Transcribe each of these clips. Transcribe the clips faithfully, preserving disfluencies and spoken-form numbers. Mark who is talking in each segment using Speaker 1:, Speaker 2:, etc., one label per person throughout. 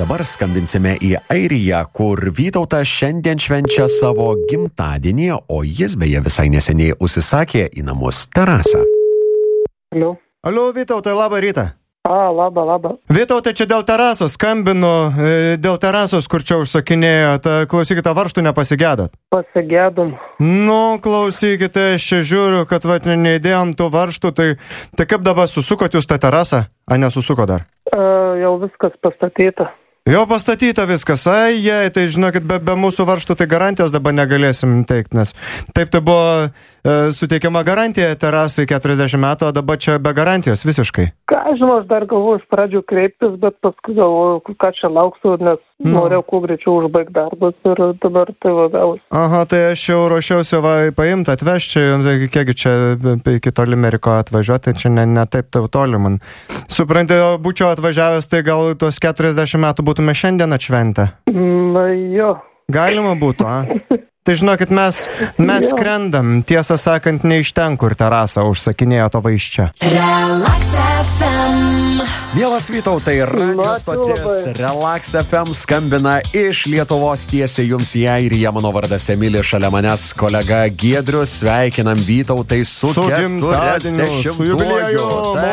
Speaker 1: dabar skambinsime į Airiją, kur Vytautas šiandien švenčia savo gimtadienį, o jis beje visai neseniai užsisakė į namus terasą.
Speaker 2: Alio.
Speaker 3: Alio, Vytautai, labą rytą.
Speaker 2: A, labą, labą.
Speaker 3: Vytautai, čia dėl terasos skambinu, dėl terasos, kur čia užsakinėjot. Klausykite, varžtų nepasigėdot?
Speaker 2: Pasigėdom.
Speaker 3: Nu, klausykite, aš čia žiūriu, kad vat, neįdėjom tų varžtų, tai, tai kaip dabar susukot jūs tą terasą? A, nesusuko dar?
Speaker 2: E, jau viskas pastatyta.
Speaker 3: Jau pastatyta viskas, ai, jei, tai žinokit, be, be mūsų varžtų tai garantijos dabar negalėsim teikti, nes taip tai buvo e, suteikiama garantija terasai keturiasdešimt metų, o dabar čia be garantijos visiškai.
Speaker 2: Ką žinau, aš dar galvoju iš pradžių kreiptis, bet paskui galvoju, ką čia lauksiu, nes no. norėjau kuo greičiau užbaigti darbus ir dabar tai vadavus.
Speaker 3: Aha, tai aš jau ruošiausi va paimti, atvežti, kiekgi čia iki toli Ameriko atvažiuoti, tai čia ne, ne taip taip toli man. Supranti, būčiau atvažiavęs, tai gal tuos keturiasdešimt metų būtume šiandien atšventę.
Speaker 2: Na jo.
Speaker 3: Galima būtų, a? Tai žinokit, mes, mes skrendam, tiesą sakant, ne iš ten, kur terasą užsakinėjo to vaiščia.
Speaker 4: Relax F M.
Speaker 1: Mielas Vytautai, radio stotis Relax F M skambina iš Lietuvos tiesiai jums į Airiją. Mano vardas Emilis, šalia manęs kolega Giedrius. Sveikinam Vytautai su,
Speaker 3: su gimtadieniu, su jubilieju.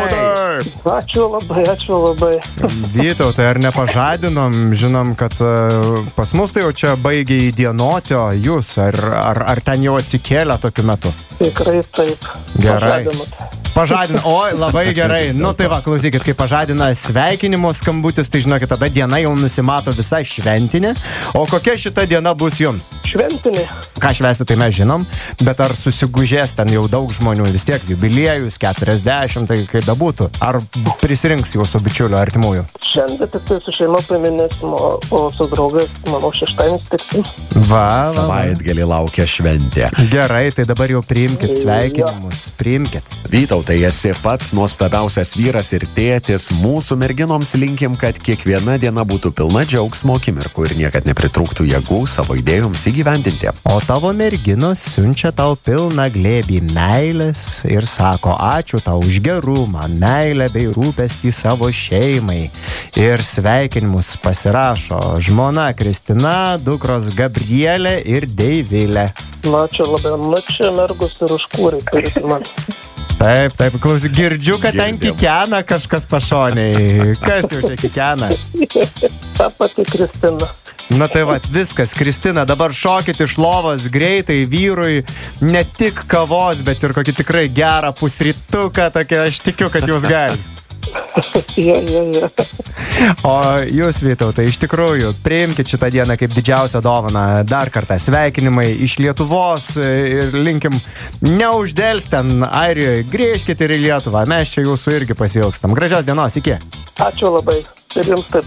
Speaker 2: Ačiū labai, ačiū labai.
Speaker 3: Vytautai, ar nepažadinom? Žinom, kad uh, pas mus tai jau čia baigė įdienoti, o jūs, ar, ar, ar ten jau atsikėlė tokiu metu?
Speaker 2: Tikrai taip.
Speaker 3: Gerai. Pažadina, oi, labai gerai. Nu tai va, klausykit, kai pažadina sveikinimo skambutis, tai žinokit, tada diena jau nusimato visai šventinė. O kokia šita diena bus jums?
Speaker 2: Šventinė.
Speaker 3: Ką švęsti, tai mes žinom, bet ar susigužės ten jau daug žmonių, vis tiek jubiliejus, keturiasdešimt, tai kaip bebūtų. Ar prisirinks jūsų bičiulių artimųjų?
Speaker 2: Šiandien tik tai su šeima paminėsim, o, o su draugais, manau, šeštadienis tiksim.
Speaker 3: Va,
Speaker 1: savaitgalį laukia šventė.
Speaker 3: Gerai, tai dabar jau priimkit sveikinimus, priimkit.
Speaker 1: Vytautai, esi pats nuostabiausias vyras ir tėtis. Mūsų merginoms linkim, kad kiekviena diena būtų pilna džiaugsmo akimirkų ir niekad nepritrūktų jėgų savo idėjoms įgyvendinti.
Speaker 3: O tavo merginos siunčia tau pilną glėbį meilės ir sako ačiū tau už gerumą, meilę bei rūpestį savo šeimai. Ir sveikinimus pasirašo žmona Kristina, dukros Gabrielė ir Deivilė.
Speaker 2: Na, čia labai, na, čia mergus ir užkūrė, turite man.
Speaker 3: Taip, taip, klausyk, girdžiu, kad ten kikena kažkas pašoniai. Kas jau čia kikena?
Speaker 2: Ta pati Kristina.
Speaker 3: Na tai va, viskas, Kristina, dabar šokit iš lovos greitai vyrui ne tik kavos, bet ir kokį tikrai gerą pusrytuką, tokia, aš tikiu, kad jūs galite.
Speaker 2: Ja, ja, ja.
Speaker 3: O jūs, Vytautai, iš tikrųjų, priimkit šitą dieną kaip didžiausią dovaną. Dar kartą sveikinimai iš Lietuvos ir linkim neuždėlst ten Airijoje, grįžkit ir į Lietuvą. Mes čia jūsų irgi pasiilgstam. Gražios dienos, iki.
Speaker 2: Ačiū labai. Ir jums taip.